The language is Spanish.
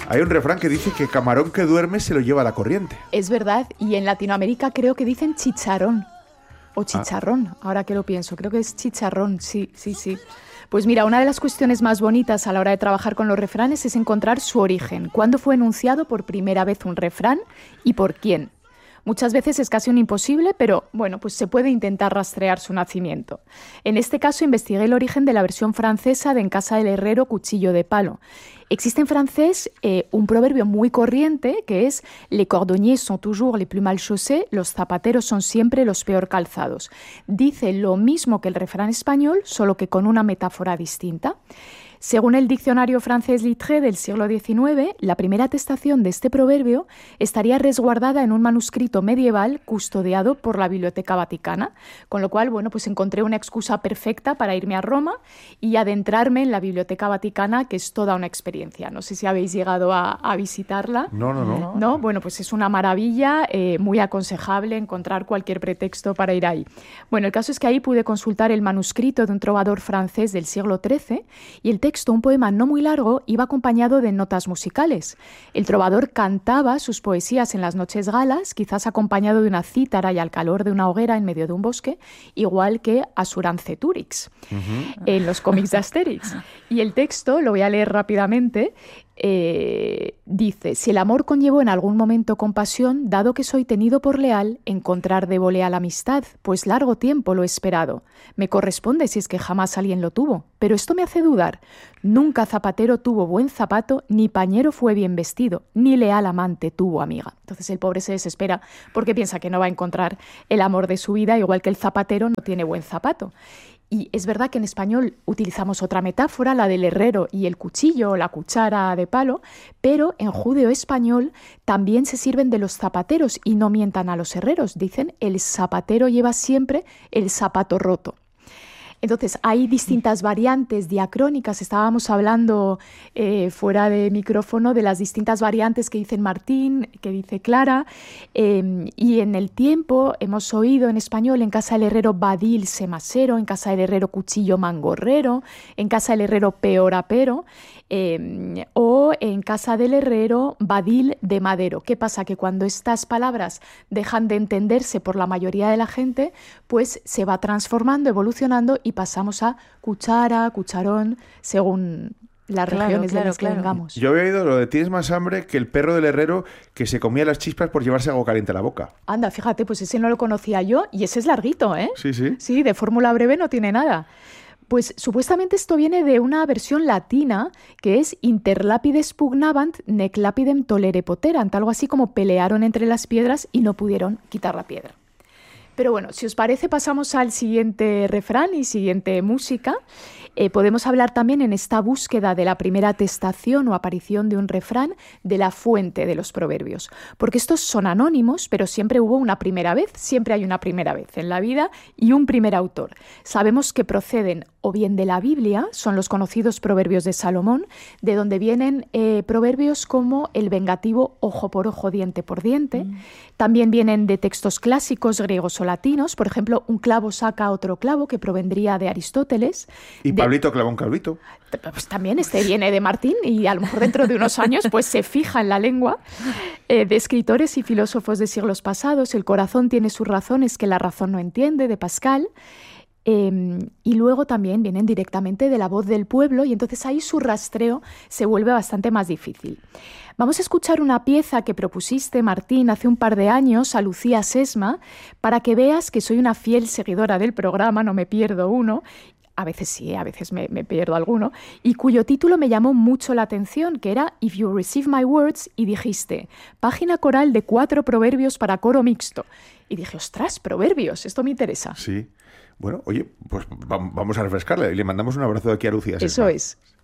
Hay un refrán que dice que camarón que duerme se lo lleva la corriente. Es verdad, y en Latinoamérica creo que dicen chicharrón o chicharrón, ahora que lo pienso, creo que es chicharrón, sí. Pues mira, una de las cuestiones más bonitas a la hora de trabajar con los refranes es encontrar su origen. ¿Cuándo fue enunciado por primera vez un refrán y por quién? Muchas veces es casi un imposible, pero bueno, pues se puede intentar rastrear su nacimiento. En este caso investigué el origen de la versión francesa de En casa del herrero, cuchillo de palo. Existe en francés un proverbio muy corriente que es «Les cordonniers sont toujours les plus mal chaussés», los zapateros son siempre los peor calzados. Dice lo mismo que el refrán español, solo que con una metáfora distinta. Según el diccionario francés Littré del siglo XIX, la primera atestación de este proverbio estaría resguardada en un manuscrito medieval custodiado por la Biblioteca Vaticana, con lo cual, bueno, pues encontré una excusa perfecta para irme a Roma y adentrarme en la Biblioteca Vaticana, que es toda una experiencia. No sé si habéis llegado a visitarla. No. ¿No? Bueno, pues es una maravilla, muy aconsejable encontrar cualquier pretexto para ir ahí. Bueno, el caso es que ahí pude consultar el manuscrito de un trovador francés del siglo XIII y el texto, un poema no muy largo, iba acompañado de notas musicales. El trovador cantaba sus poesías en las noches galas, quizás acompañado de una cítara y al calor de una hoguera en medio de un bosque, igual que Asuranceturix en los cómics de Asterix. Y el texto, lo voy a leer rápidamente, dice: si el amor conllevó en algún momento compasión, dado que soy tenido por leal, encontrar debo leal amistad, pues largo tiempo lo he esperado. Me corresponde si es que jamás alguien lo tuvo, pero esto me hace dudar. Nunca zapatero tuvo buen zapato, ni pañero fue bien vestido, ni leal amante tuvo amiga. Entonces el pobre se desespera porque piensa que no va a encontrar el amor de su vida, igual que el zapatero no tiene buen zapato. Y es verdad que en español utilizamos otra metáfora, la del herrero y el cuchillo o la cuchara de palo, pero en judeo-español también se sirven de los zapateros y no mientan a los herreros. Dicen, el zapatero lleva siempre el zapato roto. Entonces, hay distintas variantes diacrónicas. Estábamos hablando fuera de micrófono de las distintas variantes que dicen Martín, que dice Clara, y en el tiempo hemos oído en español: en casa del herrero badil se masero, en casa del herrero cuchillo mangorrero, en casa del herrero peorapero, o en casa del herrero badil de madero. ¿Qué pasa? Que cuando estas palabras dejan de entenderse por la mayoría de la gente, pues se va transformando, evolucionando y pasamos a cuchara, cucharón, según las regiones de las que vengamos. Yo había oído lo de tienes más hambre que el perro del herrero que se comía las chispas por llevarse algo caliente a la boca. Anda, fíjate, pues ese no lo conocía yo y ese es larguito, ¿eh? Sí. Sí, de fórmula breve no tiene nada. Pues supuestamente esto viene de una versión latina que es inter lapides pugnabant nec lapidem tolere poterant, algo así como pelearon entre las piedras y no pudieron quitar la piedra. Pero bueno, si os parece, pasamos al siguiente refrán y siguiente música. Podemos hablar también, en esta búsqueda de la primera atestación o aparición de un refrán, de la fuente de los proverbios. Porque estos son anónimos, pero siempre hubo una primera vez, siempre hay una primera vez en la vida y un primer autor. Sabemos que proceden o bien de la Biblia, son los conocidos proverbios de Salomón, de donde vienen proverbios como el vengativo ojo por ojo, diente por diente. También vienen de textos clásicos griegos o latinos, por ejemplo, un clavo saca otro clavo, que provendría de Aristóteles. Y Pablito clavó un calvito. Pues también este viene de Martín y a lo mejor dentro de unos años pues se fija en la lengua. De escritores y filósofos de siglos pasados, el corazón tiene sus razones que la razón no entiende, de Pascal. Y luego también vienen directamente de la voz del pueblo y entonces ahí su rastreo se vuelve bastante más difícil. Vamos a escuchar una pieza que propusiste, Martín, hace un par de años a Lucía Sesma, para que veas que soy una fiel seguidora del programa, no me pierdo uno. A veces sí, a veces me pierdo alguno, y cuyo título me llamó mucho la atención, que era If You Receive My Words, y dijiste, página coral de 4 proverbios para coro mixto. Y dije, ostras, proverbios, esto me interesa. Sí. Bueno, oye, pues vamos a refrescarle y le mandamos un abrazo de aquí a Lucía. Eso es.